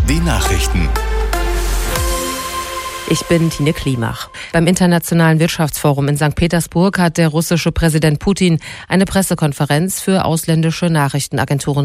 Die Nachrichten. Ich bin Tine Klimach. Beim Internationalen Wirtschaftsforum in St. Petersburg hat der russische Präsident Putin eine Pressekonferenz für ausländische Nachrichtenagenturen